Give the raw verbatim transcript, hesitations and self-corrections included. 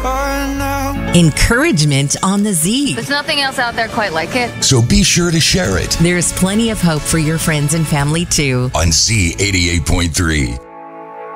car now. Encouragement on the Z. There's nothing else out there quite like it. So be sure to share it There's plenty of hope for your friends and family too. on Z eighty-eight point three.